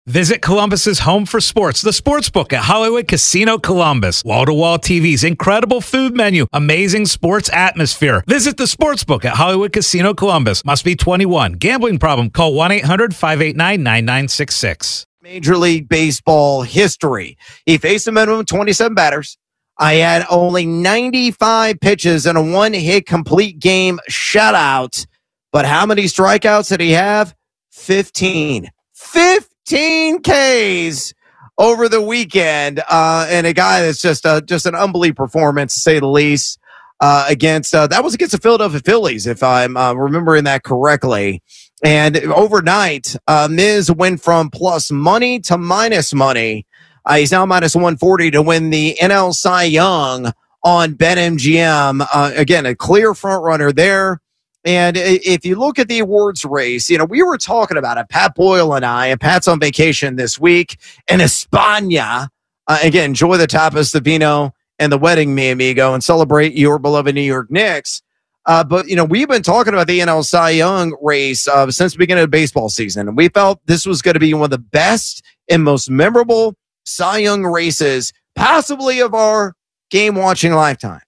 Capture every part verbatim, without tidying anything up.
Visit Columbus's home for sports, the Sportsbook at Hollywood Casino Columbus. Wall-to-wall T Vs, incredible food menu, amazing sports atmosphere. Visit the Sportsbook at Hollywood Casino Columbus. Must be twenty-one. Gambling problem? Call one eight hundred five eight nine nine nine six six. Major League Baseball history. He faced a minimum of twenty-seven batters. I had only ninety-five pitches and a one-hit complete game shutout. But how many strikeouts did he have? fifteen. fifteen Ks over the weekend. Uh, and a guy that's just uh, just an unbelievable performance, to say the least, uh, against, uh, that was against the Philadelphia Phillies, if I'm uh, remembering that correctly. And overnight, uh, Miz went from plus money to minus money. Uh, he's now minus one forty to win the N L Cy Young on BetMGM. Uh, again, a clear front runner there. And if you look at the awards race, you know, we were talking about it, Pat Boyle and I, and Pat's on vacation this week in España. Uh, again, enjoy the tapas, the vino, and the wedding, mi amigo, and celebrate your beloved New York Knicks. Uh, but, you know, we've been talking about the N L Cy Young race uh, since the beginning of the baseball season. And we felt this was going to be one of the best and most memorable Cy Young races, possibly of our game-watching lifetimes.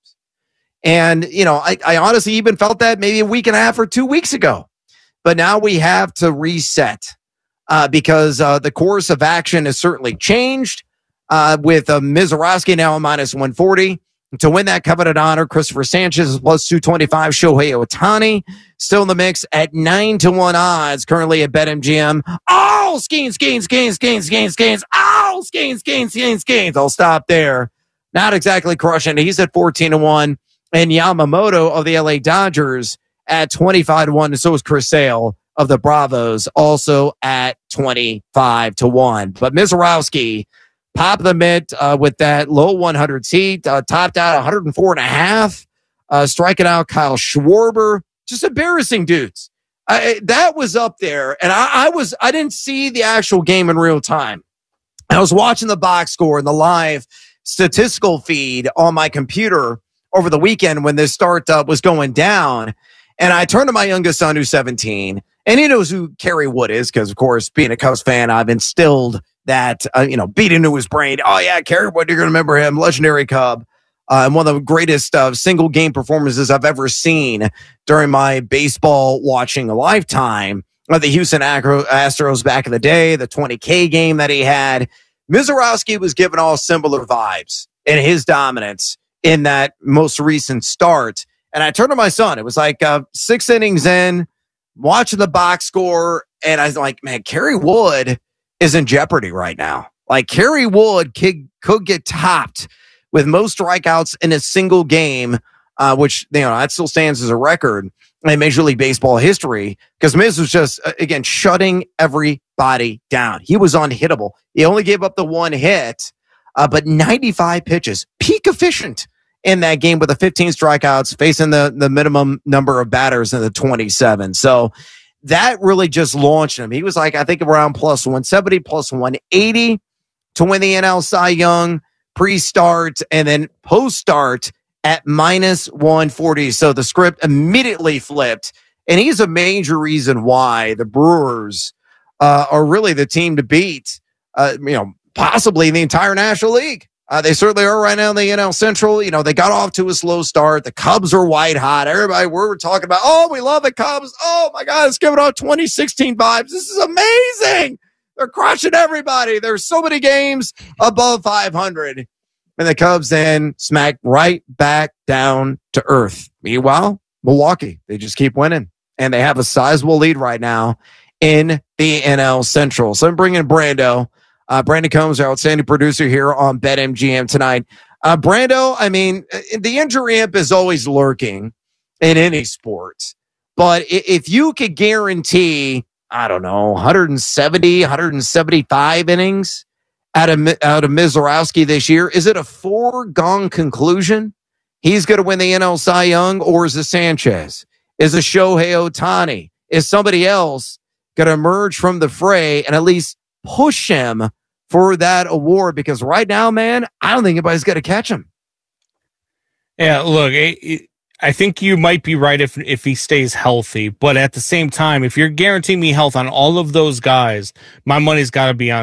And, you know, I, I honestly even felt that maybe a week and a half or two weeks ago. But now we have to reset uh, because uh, the course of action has certainly changed uh, with uh, Mizorowski now at minus one forty. To win that coveted honor, Christopher Sanchez is plus two twenty-five. Shohei Ohtani still in the mix at nine to one odds currently at BetMGM. Oh, Skeens, Skeens, Skeens, Skeens, Skeens, Skeens. Oh, Skeens, Skeens, Skeens, Skeens. I'll stop there. Not exactly crushing it. He's at fourteen to one. And Yamamoto of the L A Dodgers at twenty-five to one. And so is Chris Sale of the Bravos also at twenty-five to one. But Mizorowski, pop the mitt uh, with that low one hundred seat, uh, topped out one oh four and a half, uh, striking out Kyle Schwarber. Just embarrassing dudes. I, that was up there. And I, I was, I didn't see the actual game in real time. I was watching the box score and the live statistical feed on my computer over the weekend when this start uh, was going down. And I turned to my youngest son, who's seventeen, and he knows who Kerry Wood is because, of course, being a Cubs fan, I've instilled that, uh, you know, beat into his brain. Oh, yeah, Kerry Wood, you're going to remember him, legendary Cub. Uh, and one of the greatest uh, single game performances I've ever seen during my baseball watching lifetime. Uh, the Houston Astros back in the day, the twenty K game that he had. Mizorowski was given all similar vibes in his dominance in that most recent start. And I turned to my son. It was like uh, six innings in, watching the box score, and I was like, man, Kerry Wood is in jeopardy right now. Like, Kerry Wood could, could get topped with most strikeouts in a single game, uh, which, you know, that still stands as a record in Major League Baseball history, because Miz was just, uh, again, shutting everybody down. He was unhittable. He only gave up the one hit, uh, but ninety-five pitches, peak efficient in that game with the fifteen strikeouts, facing the, the minimum number of batters in the twenty-seven. So that really just launched him. He was like, I think around plus one seventy, plus one eighty to win the N L Cy Young pre-start, and then post-start at minus one forty. So the script immediately flipped, and he's a major reason why the Brewers uh, are really the team to beat, uh, you know, possibly the entire National League. Uh, they certainly are right now in the N L Central. You know, they got off to a slow start. The Cubs are white hot. Everybody, we're talking about, oh, we love the Cubs. Oh, my God, it's giving off twenty sixteen vibes. This is amazing. They're crushing everybody. There's so many games above five hundred. And the Cubs then smack right back down to earth. Meanwhile, Milwaukee, they just keep winning. And they have a sizable lead right now in the N L Central. So I'm bringing Brando. Uh, Brandon Combs, our outstanding producer here on BetMGM tonight. Uh, Brando, I mean, the injury imp is always lurking in any sport. But if you could guarantee, I don't know, one seventy, one seventy-five innings out of, out of Mizorowski this year, is it a foregone conclusion he's going to win the N L Cy Young, or is it Sanchez? Is it Shohei Ohtani? Is somebody else going to emerge from the fray and at least push him for that award? Because right now, man, I don't think anybody's going to catch him. Yeah, look, it, it, I think you might be right if if he stays healthy. But at the same time, if you're guaranteeing me health on all of those guys, my money's got to be on